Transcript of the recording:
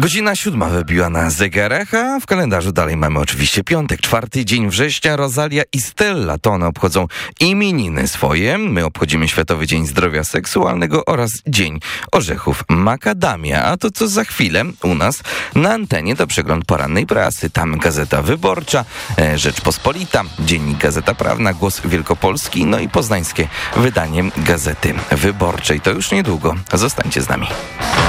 Godzina 7 wybiła na zegarach, a w kalendarzu dalej mamy oczywiście piątek, 4 dzień września. Rosalia i Stella, to one obchodzą imieniny swoje. My obchodzimy Światowy Dzień Zdrowia Seksualnego oraz Dzień Orzechów Makadamia. A to co za chwilę u nas na antenie to przegląd porannej prasy. Tam Gazeta Wyborcza, Rzeczpospolita, Dziennik Gazeta Prawna, Głos Wielkopolski, no i poznańskie wydanie Gazety Wyborczej. To już niedługo. Zostańcie z nami.